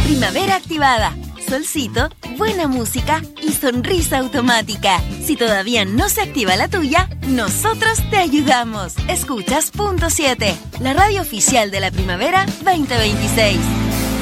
Primavera activada. Solcito, buena música y sonrisa automática. Si todavía no se activa la tuya, nosotros te ayudamos. Escuchas Punto 7, la radio oficial de la Primavera 2026.